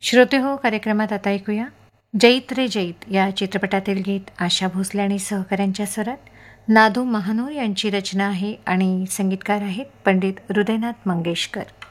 श्रोते हो, कार्यक्रमात आता ऐकूया जैत रे जैत या चित्रपटातील गीत आशा भोसले आणि सहकाऱ्यांच्या स्वरात. नादू महानूर यांची रचना आहे आणि संगीतकार आहेत पंडित हृदयनाथ मंगेशकर.